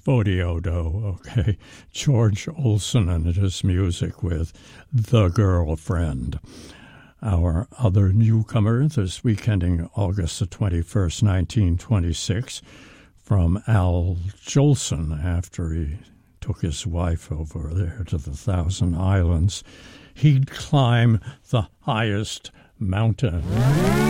Vodiodo, okay. George Olson and his music with The Girlfriend. Our other newcomer this week, ending August the 21st, 1926, from Al Jolson, after he took his wife over there to the Thousand Islands. He'd climb the highest mountain.